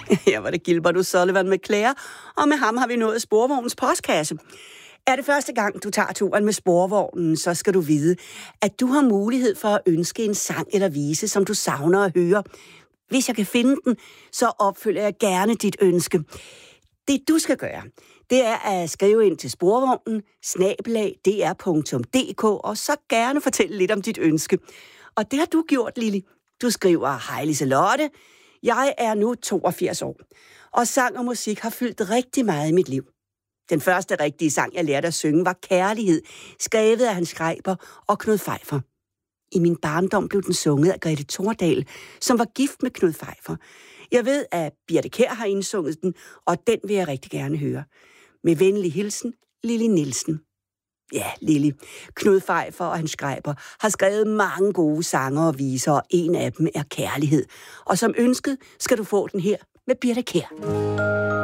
Her var det Gilbert O'Sullivan med Claire, og med ham har vi nået Sporvognens postkasse. Er det første gang, du tager turen med Sporvognen, så skal du vide, at du har mulighed for at ønske en sang eller vise, som du savner at høre. Hvis jeg kan finde den, så opfylder jeg gerne dit ønske. Det du skal gøre, det er at skrive ind til Sporvognen, @dr.dk, og så gerne fortælle lidt om dit ønske. Og det har du gjort, Lili. Du skriver: Hej Liselotte, jeg er nu 82 år, og sang og musik har fyldt rigtig meget i mit liv. Den første rigtige sang, jeg lærte at synge, var Kærlighed, skrevet af Hans Schreiber og Knud Pfeiffer. I min barndom blev den sunget af Grete Thordal, som var gift med Knud Pfeiffer. Jeg ved, at Birthe Kjær har indsunget den, og den vil jeg rigtig gerne høre. Med venlig hilsen, Lili Nielsen. Ja, Lili. Knud Pfeiffer og Hans Schreiber har skrevet mange gode sange og viser, og en af dem er Kærlighed. Og som ønsket skal du få den her med Birthe Kjær.